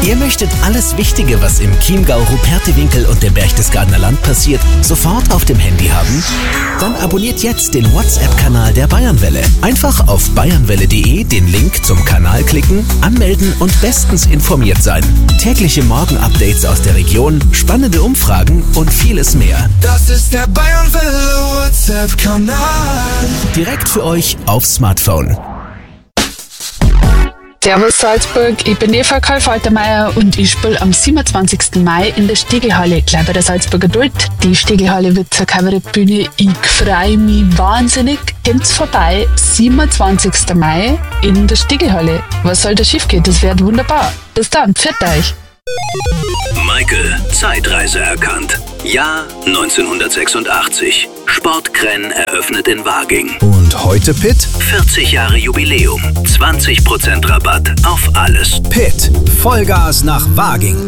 Ihr möchtet alles Wichtige, was im Chiemgau, Rupertiwinkel und dem Berchtesgadener Land passiert, sofort auf dem Handy haben? Dann abonniert jetzt den WhatsApp-Kanal der Bayernwelle. Einfach auf bayernwelle.de den Link zum Kanal klicken, anmelden und bestens informiert sein. Tägliche Morgen-Updates aus der Region, spannende Umfragen und vieles mehr. Das ist der Bayernwelle WhatsApp-Kanal. Direkt für euch aufs Smartphone. Servus Salzburg, ich bin Eva Karl-Faltermeier und ich spiele am 27. Mai in der Stegelhalle, gleich bei der Salzburger Duld. Die Stegelhalle wird zur Kabarettbühne. Ich freue mich wahnsinnig. Kommt's vorbei, 27. Mai in der Stegelhalle. Was soll da schief gehen? Das wird wunderbar. Bis dann, pfiat euch. Michael, Zeitreise erkannt. Jahr 1986. Sportkrenn eröffnet in Waging. Und heute Pitt? 40 Jahre Jubiläum. 20% Rabatt auf alles. Pitt. Vollgas nach Waging.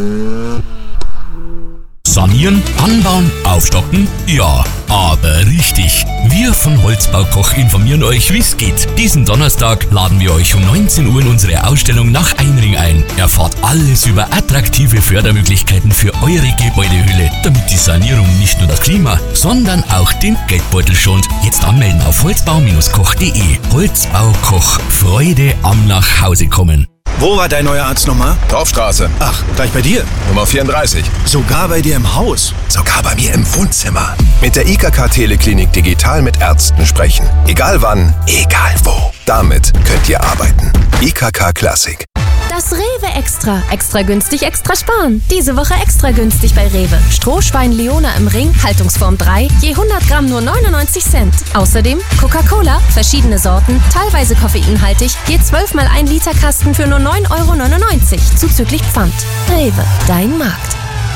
Sanieren, anbauen, aufstocken? Ja, aber richtig. Wir von Holzbaukoch informieren euch, wie es geht. Diesen Donnerstag laden wir euch um 19 Uhr in unsere Ausstellung nach Einring ein. Erfahrt alles über attraktive Fördermöglichkeiten für eure Gebäudehülle, damit die Sanierung nicht nur das Klima, sondern auch den Geldbeutel schont. Jetzt anmelden auf holzbau-koch.de. Holzbaukoch. Freude am Nachhausekommen. Wo war dein neuer Arzt nochmal? Dorfstraße. Ach, gleich bei dir? Nummer 34. Sogar bei dir im Haus? Sogar bei mir im Wohnzimmer. Mit der IKK Teleklinik digital mit Ärzten sprechen. Egal wann, egal wo. Damit könnt ihr arbeiten. IKK Classic. Das Rewe Extra. Extra günstig, extra sparen. Diese Woche extra günstig bei Rewe. Strohschwein Leona im Ring, Haltungsform 3, je 100 Gramm nur 99 Cent. Außerdem Coca-Cola, verschiedene Sorten, teilweise koffeinhaltig, je 12 mal 1 Liter Kasten für nur 9,99 €, zuzüglich Pfand. Rewe, dein Markt.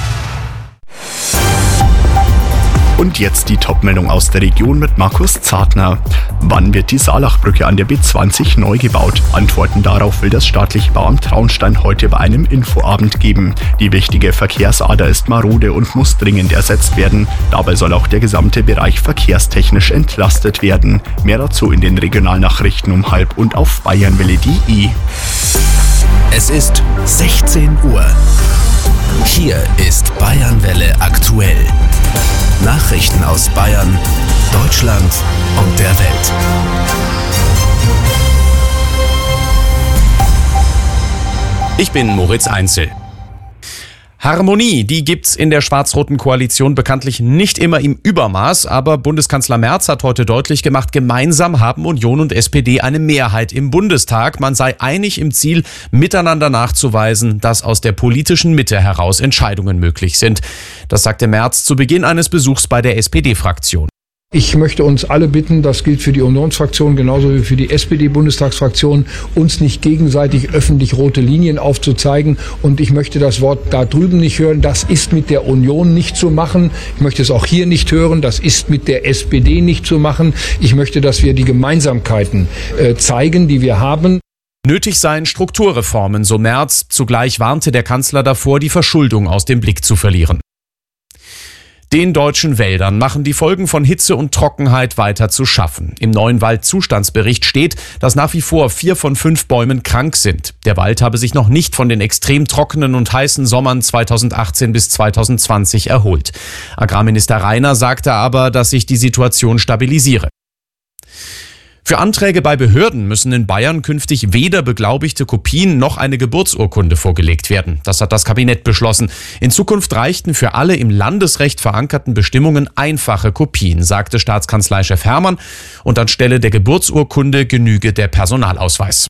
Und jetzt die Top-Meldung aus der Region mit Markus Zartner. Wann wird die Saalachbrücke an der B20 neu gebaut? Antworten darauf will das staatliche Bauamt Traunstein heute bei einem Infoabend geben. Die wichtige Verkehrsader ist marode und muss dringend ersetzt werden. Dabei soll auch der gesamte Bereich verkehrstechnisch entlastet werden. Mehr dazu in den Regionalnachrichten um 12:30 und auf bayernwelle.de. Es ist 16 Uhr. Hier ist Bayernwelle aktuell. Nachrichten aus Bayern, Deutschland und der Welt. Ich bin Moritz Einzel. Harmonie, die gibt's in der schwarz-roten Koalition bekanntlich nicht immer im Übermaß, aber Bundeskanzler Merz hat heute deutlich gemacht, gemeinsam haben Union und SPD eine Mehrheit im Bundestag. Man sei einig im Ziel, miteinander nachzuweisen, dass aus der politischen Mitte heraus Entscheidungen möglich sind. Das sagte Merz zu Beginn eines Besuchs bei der SPD-Fraktion. Ich möchte uns alle bitten, das gilt für die Unionsfraktion genauso wie für die SPD-Bundestagsfraktion, uns nicht gegenseitig öffentlich rote Linien aufzuzeigen. Und ich möchte das Wort da drüben nicht hören, das ist mit der Union nicht zu machen. Ich möchte es auch hier nicht hören, das ist mit der SPD nicht zu machen. Ich möchte, dass wir die Gemeinsamkeiten zeigen, die wir haben. Nötig seien Strukturreformen, so Merz. Zugleich warnte der Kanzler davor, die Verschuldung aus dem Blick zu verlieren. Den deutschen Wäldern machen die Folgen von Hitze und Trockenheit weiter zu schaffen. Im neuen Waldzustandsbericht steht, dass nach wie vor 4 von 5 Bäumen krank sind. Der Wald habe sich noch nicht von den extrem trockenen und heißen Sommern 2018 bis 2020 erholt. Agrarminister Rainer sagte aber, dass sich die Situation stabilisiere. Für Anträge bei Behörden müssen in Bayern künftig weder beglaubigte Kopien noch eine Geburtsurkunde vorgelegt werden. Das hat das Kabinett beschlossen. In Zukunft reichten für alle im Landesrecht verankerten Bestimmungen einfache Kopien, sagte Staatskanzleichef Hermann. Und anstelle der Geburtsurkunde genüge der Personalausweis.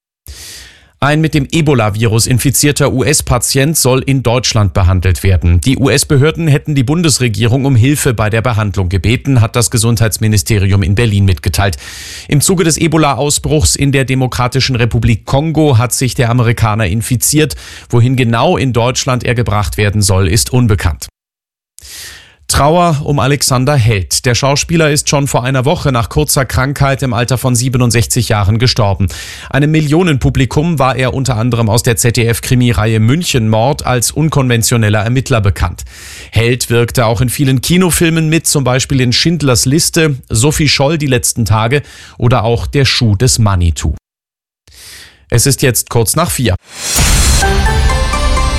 Ein mit dem Ebola-Virus infizierter US-Patient soll in Deutschland behandelt werden. Die US-Behörden hätten die Bundesregierung um Hilfe bei der Behandlung gebeten, hat das Gesundheitsministerium in Berlin mitgeteilt. Im Zuge des Ebola-Ausbruchs in der Demokratischen Republik Kongo hat sich der Amerikaner infiziert. Wohin genau in Deutschland er gebracht werden soll, ist unbekannt. Trauer um Alexander Held. Der Schauspieler ist schon vor einer Woche nach kurzer Krankheit im Alter von 67 Jahren gestorben. Einem Millionenpublikum war er unter anderem aus der ZDF-Krimireihe Münchenmord als unkonventioneller Ermittler bekannt. Held wirkte auch in vielen Kinofilmen mit, zum Beispiel in Schindlers Liste, Sophie Scholl die letzten Tage oder auch Der Schuh des Manitou. Es ist jetzt kurz nach 4.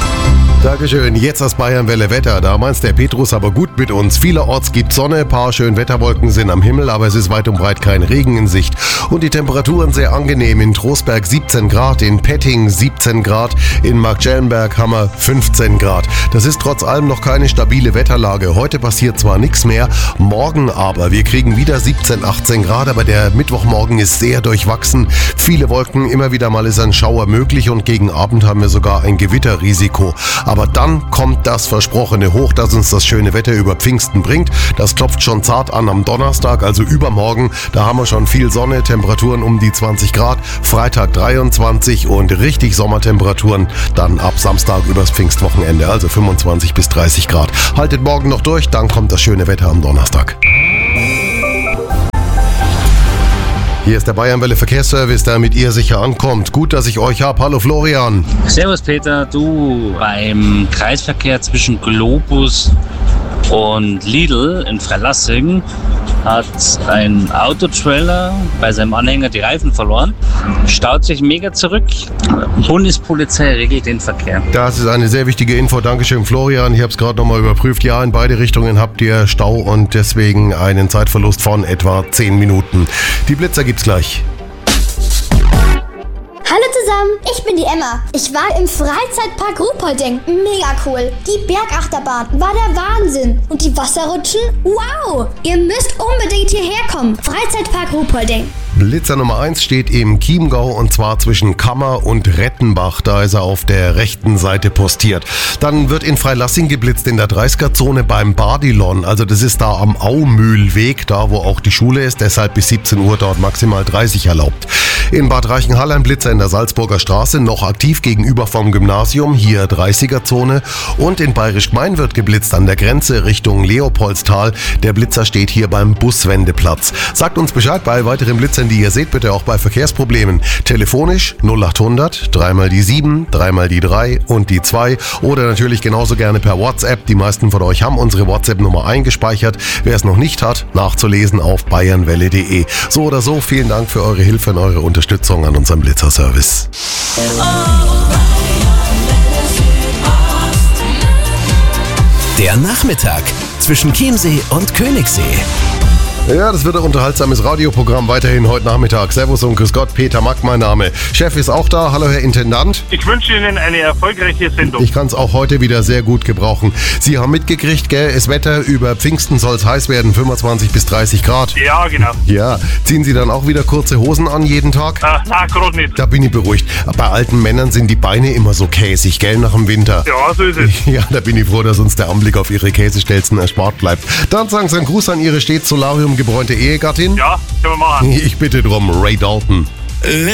Dankeschön. Jetzt das Bayernwelle Wetter. Da meint's der Petrus aber gut mit uns. Vielerorts gibt Sonne, paar schön Wetterwolken sind am Himmel, aber es ist weit und breit kein Regen in Sicht. Und die Temperaturen sehr angenehm. In Trostberg 17 Grad, in Petting 17 Grad, in Marktschellenberg haben wir 15 Grad. Das ist trotz allem noch keine stabile Wetterlage. Heute passiert zwar nichts mehr, morgen aber. Wir kriegen wieder 17, 18 Grad, aber der Mittwochmorgen ist sehr durchwachsen. Viele Wolken, immer wieder mal ist ein Schauer möglich und gegen Abend haben wir sogar ein Gewitterrisiko. Aber dann kommt das versprochene Hoch, das uns das schöne Wetter über Pfingsten bringt. Das klopft schon zart an am Donnerstag, also übermorgen. Da haben wir schon viel Sonne, Temperaturen um die 20 Grad. Freitag 23 und richtig Sommertemperaturen dann ab Samstag übers Pfingstwochenende, also 25 bis 30 Grad. Haltet morgen noch durch, dann kommt das schöne Wetter am Donnerstag. Hier ist der Bayernwelle Verkehrsservice, der mit ihr sicher ankommt. Gut, dass ich euch hab. Hallo Florian. Servus Peter, du, beim Kreisverkehr zwischen Globus und Lidl in Freilassing hat ein Autotrailer bei seinem Anhänger die Reifen verloren, staut sich mega zurück. Bundespolizei regelt den Verkehr. Das ist eine sehr wichtige Info. Dankeschön Florian. Ich habe es gerade nochmal überprüft. Ja, in beide Richtungen habt ihr Stau und deswegen einen Zeitverlust von etwa 10 Minuten. Die Blitzer gibt's gleich. Hallo zusammen, ich bin die Emma. Ich war im Freizeitpark Ruhpolding. Mega cool. Die Bergachterbahn war der Wahnsinn. Und die Wasserrutschen? Wow! Ihr müsst unbedingt hierher kommen. Freizeitpark Ruhpolding. Blitzer Nummer 1 steht im Chiemgau und zwar zwischen Kammer und Rettenbach. Da ist er auf der rechten Seite postiert. Dann wird in Freilassing geblitzt in der 30er-Zone beim Badilon. Also das ist da am Aumühlweg, da wo auch die Schule ist. Deshalb bis 17 Uhr dort maximal 30 erlaubt. In Bad Reichenhall ein Blitzer in der Salzburger Straße, noch aktiv gegenüber vom Gymnasium, hier 30er-Zone. Und in Bayerisch Gmein wird geblitzt an der Grenze Richtung Leopoldstal. Der Blitzer steht hier beim Buswendeplatz. Sagt uns Bescheid bei weiteren Blitzern, die ihr seht, bitte auch bei Verkehrsproblemen. Telefonisch 0800 3 die 7, 3 die 3 und die 2 oder natürlich genauso gerne per WhatsApp. Die meisten von euch haben unsere WhatsApp-Nummer eingespeichert. Wer es noch nicht hat, nachzulesen auf bayernwelle.de. So oder so, vielen Dank für eure Hilfe und eure Unterstützung an unserem Blitzerservice. Der Nachmittag zwischen Chiemsee und Königssee. Ja, das wird ein unterhaltsames Radioprogramm weiterhin heute Nachmittag. Servus und grüß Gott, Peter Mack mein Name. Chef ist auch da. Hallo Herr Intendant. Ich wünsche Ihnen eine erfolgreiche Sendung. Ich kann es auch heute wieder sehr gut gebrauchen. Sie haben mitgekriegt, gell, das Wetter über Pfingsten soll es heiß werden, 25 bis 30 Grad. Ja, genau. Ja, ziehen Sie dann auch wieder kurze Hosen an jeden Tag? Nein, gerade nicht. Da bin ich beruhigt. Bei alten Männern sind die Beine immer so käsig, gell, nach dem Winter. Ja, so ist es. Ja, da bin ich froh, dass uns der Anblick auf Ihre Käsestelzen erspart bleibt. Dann sagen Sie einen Gruß an Ihre stets Solarium gebräunte Ehegattin. Ja, können wir machen. Ich bitte drum, Ray Dalton.